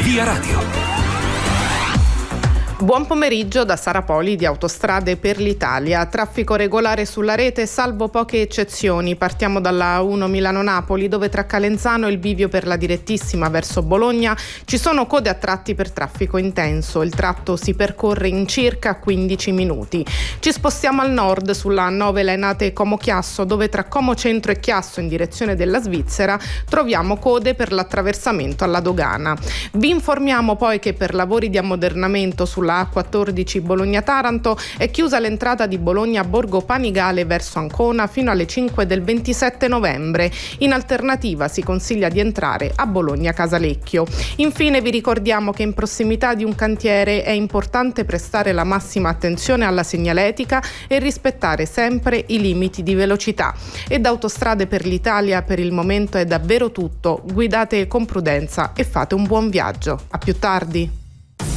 Via Radio. Buon pomeriggio da Sara Poli di Autostrade per l'Italia. Traffico regolare sulla rete salvo poche eccezioni. Partiamo dalla A1 Milano-Napoli, dove tra Calenzano e il bivio per la direttissima verso Bologna ci sono code a tratti per traffico intenso. Il tratto si percorre in circa 15 minuti. Ci spostiamo al nord sulla A9 Lainate Como-Chiasso, dove tra Como Centro e Chiasso in direzione della Svizzera troviamo code per l'attraversamento alla dogana. Vi informiamo poi che per lavori di ammodernamento sulla A14 Bologna-Taranto è chiusa l'entrata di Bologna Borgo Panigale verso Ancona fino alle 5 del 27 novembre. In alternativa si consiglia di entrare a Bologna Casalecchio. Infine vi ricordiamo che in prossimità di un cantiere è importante prestare la massima attenzione alla segnaletica e rispettare sempre i limiti di velocità. E da Autostrade per l'Italia per il momento è davvero tutto. Guidate con prudenza e fate un buon viaggio. A più tardi.